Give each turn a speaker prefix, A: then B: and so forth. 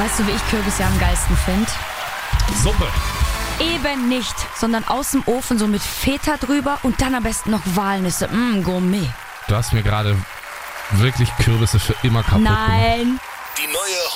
A: Weißt du, wie ich Kürbisse am geilsten finde?
B: Suppe.
A: Eben nicht, sondern aus dem Ofen so mit Feta drüber und dann am besten noch Walnüsse. Gourmet.
B: Du hast mir gerade wirklich Kürbisse für immer kaputt gemacht.
A: Nein.
C: Die neue